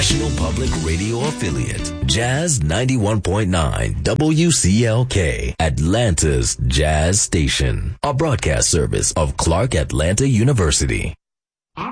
National Public Radio affiliate, Jazz 91.9 WCLK, Atlanta's Jazz Station, a broadcast service of Clark Atlanta University.